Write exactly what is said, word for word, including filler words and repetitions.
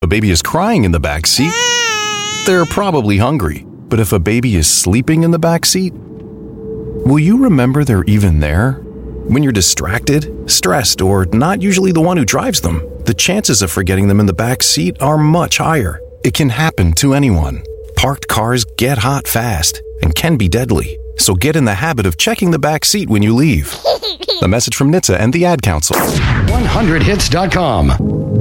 baby is crying in the back seat, they're probably hungry. But if a baby is sleeping in the back seat, will you remember they're even there? When you're distracted, stressed, or not usually the one who drives them, the chances of forgetting them in the back seat are much higher. It can happen to anyone. Parked cars get hot fast and can be deadly. So get in the habit of checking the back seat when you leave. A message from N H T S A and the Ad Council. one hundred hits dot com.